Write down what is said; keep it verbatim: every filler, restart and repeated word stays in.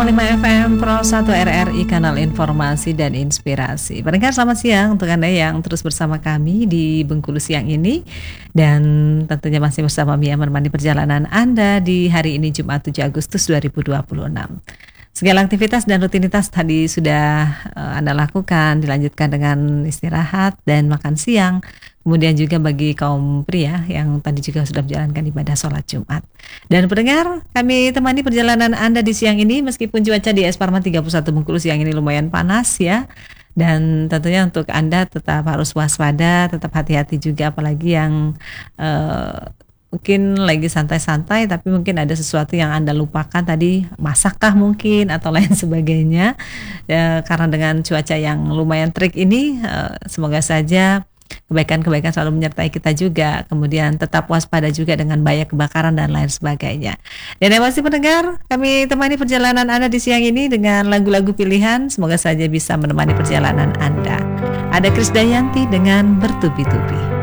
lima F M Pro satu R R I, kanal informasi dan inspirasi. Pendengar, selamat siang untuk Anda yang terus bersama kami di Bengkulu siang ini. Dan tentunya masih bersama Mia menemani perjalanan Anda di hari ini Jumat tujuh Agustus dua ribu dua puluh enam. Segala aktivitas dan rutinitas tadi sudah uh, Anda lakukan, dilanjutkan dengan istirahat dan makan siang. Kemudian juga bagi kaum pria yang tadi juga sudah menjalankan ibadah sholat Jumat. Dan pendengar, kami temani perjalanan Anda di siang ini meskipun cuaca di Es Parman tiga puluh satu Bengkulu siang ini lumayan panas ya. Dan tentunya untuk Anda tetap harus waspada, tetap hati-hati juga, apalagi yang uh, mungkin lagi santai-santai tapi mungkin ada sesuatu yang Anda lupakan tadi, masakkah mungkin atau lain sebagainya. Ya, karena dengan cuaca yang lumayan terik ini, uh, semoga saja kebaikan-kebaikan selalu menyertai kita juga. Kemudian tetap waspada juga dengan bahaya kebakaran dan lain sebagainya. Dan yang pasti pendengar, kami temani perjalanan Anda di siang ini dengan lagu-lagu pilihan. Semoga saja bisa menemani perjalanan Anda. Ada Krisdayanti dengan Bertubi-tubi.